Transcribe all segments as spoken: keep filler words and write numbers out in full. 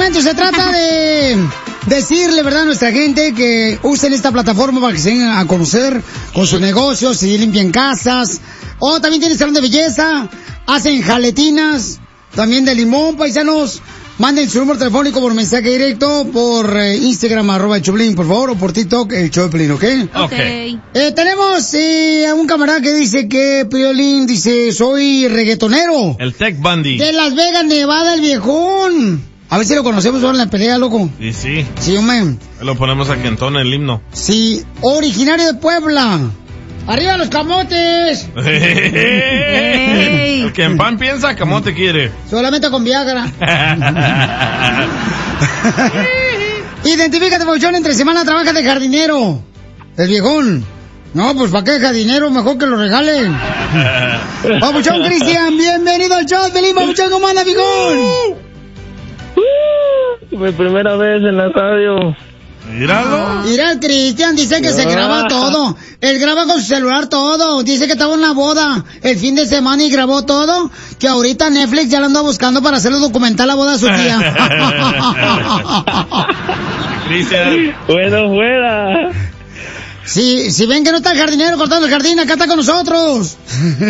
momento se trata de decirle, ¿verdad?, a nuestra gente que usen esta plataforma para que se den a conocer con sus negocios, si limpian casas, o también tienen salón de belleza, hacen jaletinas, también de limón, paisanos. Manden su número telefónico por mensaje directo, por eh, Instagram, arroba el Choplin, por favor, o por TikTok, el Choplin, ¿ok? Ok. Eh, tenemos eh, a un camarada que dice que, Piolín, dice, soy reggaetonero. El Tech Bundy. De Las Vegas, Nevada, el viejón. A ver si lo conocemos ahora en la pelea, loco. Y sí. Sí, hombre. Lo ponemos aquí en tono, el himno. Sí, originario de Puebla. ¡Arriba los camotes! El que en pan piensa, camote quiere. Solamente con Viagra. Identifícate, Pauchón, entre semana trabaja de jardinero. El viejón. No, pues ¿para qué jardinero? Mejor que lo regalen. Pauchón, Cristian, bienvenido al show. Feliz Pauchón, ¿cómo anda, viejón? Uh, mi primera vez en la radio. Míralo. Mira, el Cristian dice que se graba todo. Él graba con su celular todo. Dice que estaba en una boda el fin de semana y grabó todo. Que ahorita Netflix ya lo anda buscando para hacerle documental la boda a su tía. Cristian. Bueno, fuera. Si, si ven que no está el jardinero cortando el jardín, acá está con nosotros.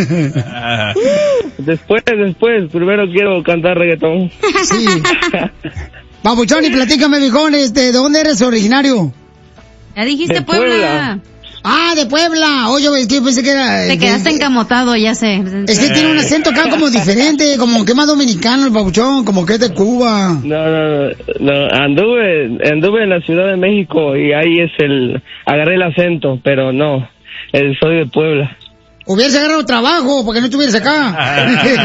Después, después. Primero quiero cantar reggaetón. Sí. Papuchón, y platícame, viejón, este, ¿de dónde eres originario? Ya dijiste De Puebla. Puebla. Ah, de Puebla. Oye, es que yo pensé que era... Te eh, quedaste de- encamotado, ya sé. Es que tiene un acento acá como diferente, como que más dominicano el Papuchón, como que es de Cuba. No, no, no, anduve, anduve en la Ciudad de México y ahí es el, agarré el acento, pero no, eh, soy de Puebla. Hubieras agarrado trabajo, porque no estuvieras acá.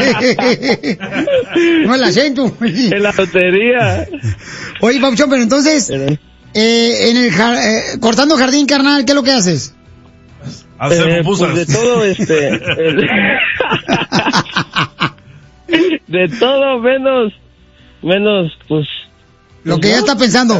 No el acento. En la lotería. Oye, Papuchón, pero entonces, Pero- eh, en el jar- eh, cortando jardín, carnal, ¿qué es lo que haces? Hacer Eh, pupusas. pues de todo, este, el- de todo menos, menos, pues. Lo pues que ya no, está pensando.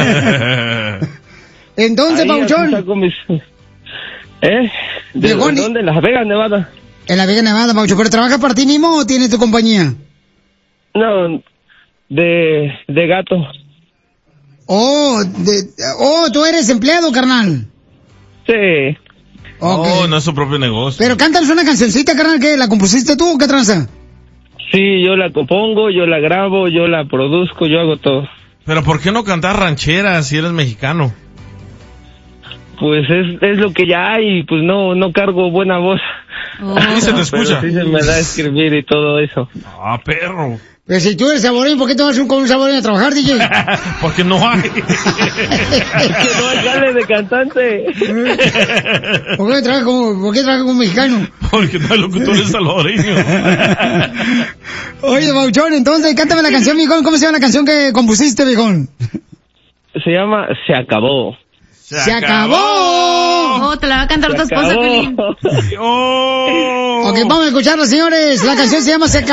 Entonces, ahí Papuchón, así saco mis- ¿Eh? ¿De, Viejón, de dónde? ¿En Las Vegas, Nevada? en la Vega Nevada, Papuchón, ¿pero trabajas para ti mismo o tienes tu compañía? No, de, de gato. Oh, de, oh, tú eres empleado, carnal. Sí. Ok. Oh, no es su propio negocio. Pero cántanos una cancioncita, carnal, ¿qué? ¿La compusiste tú o qué tranza? Sí, yo la compongo, yo la grabo, yo la produzco, yo hago todo. Pero ¿por qué no cantar rancheras si eres mexicano? Pues es, es lo que ya hay, pues no, no cargo buena voz. Oh. Sí se te escucha. Pero sí se me da a escribir y todo eso. Ah, perro. Pero si tú eres saborín, ¿por qué te vas a ir con un saborín a trabajar, D J? Porque no hay. Que no hay gane de cantante. ¿Por qué trabajas como, por qué trabajas como mexicano? Porque no hay locutores salvadoreños. Oye, Pauchón, entonces, cántame la canción, viejón. ¿Cómo se llama la canción que compusiste, viejón? Se llama Se Acabó. ¡Se acabó! Oh, te la va a cantar tu Se esposa, acabó. Pelín. Oh. Ok, vamos a escucharla, señores. La canción se llama Se acabó.